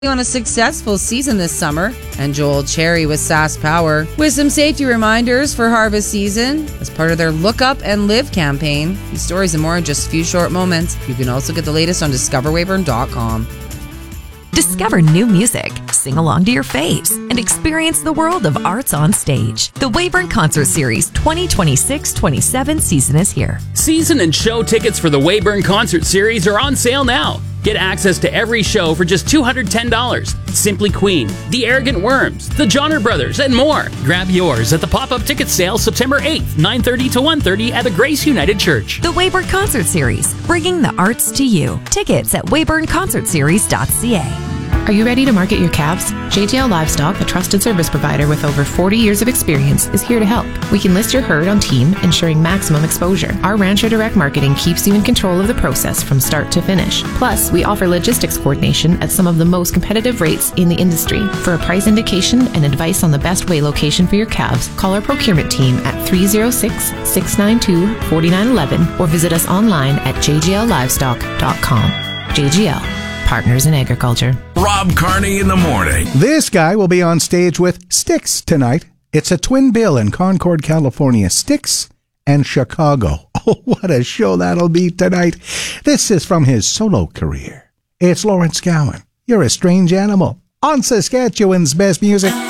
On a successful season this summer, and Joel Cherry with SAS Power with some safety reminders for harvest season as part of their Look Up and Live campaign. These stories and more in just a few short moments. You can also get the latest on discoverwayburn.com. Discover new music, sing along to your faves, and experience the world of arts on stage. The Wayburn Concert Series 2026-27 season is here. Season and show tickets for the Wayburn Concert Series are on sale now. Get access to every show for just $210. Simply Queen, The Arrogant Worms, The Johnner Brothers, and more. Grab yours at the pop-up ticket sale September 8th, 9:30 to 1:30 at the Grace United Church. The Wayburn Concert Series, bringing the arts to you. Tickets at wayburnconcertseries.ca. Are you ready to market your calves? JGL Livestock, a trusted service provider with over 40 years of experience, is here to help. We can list your herd on team, ensuring maximum exposure. Our Rancher Direct Marketing keeps you in control of the process from start to finish. Plus, we offer logistics coordination at some of the most competitive rates in the industry. For a price indication and advice on the best way location for your calves, call our procurement team at 306-692-4911 or visit us online at jgllivestock.com. JGL. Partners in Agriculture. Rob Carney in the morning. This guy will be on stage with Styx tonight. It's a twin bill in Concord, California. Styx and Chicago. Oh, what a show that'll be tonight. This is from his solo career. It's Lawrence Gowan. You're a Strange Animal on Saskatchewan's Best Music.